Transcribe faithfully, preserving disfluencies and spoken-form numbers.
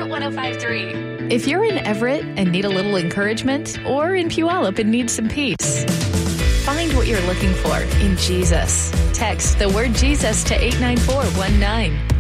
Hot one oh five point three. If you're in Everett and need a little encouragement, or in Puyallup and need some peace, find what you're looking for in Jesus. Text the word Jesus to eight nine four one nine.